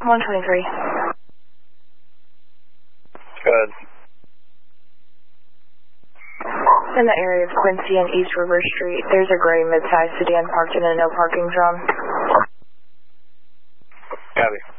123. Good. In the area of Quincy and East River Street, there's a gray mid-sized sedan parked in a no parking zone. Copy.